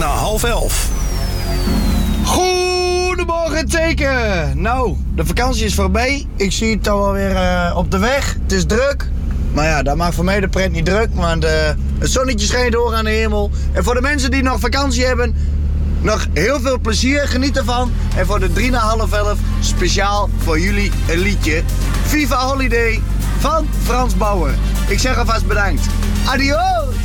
na 10:30. Goedemorgen teken! Nou, de vakantie is voorbij. Ik zie het alweer op de weg. Het is druk. Maar ja, dat maakt voor mij de pret niet druk. Want het zonnetje schijnt door aan de hemel. En voor de mensen die nog vakantie hebben, nog heel veel plezier. Geniet ervan. En voor de 3 na 10:30 speciaal voor jullie een liedje. Viva Holiday van Frans Bauer. Ik zeg alvast bedankt. Adios!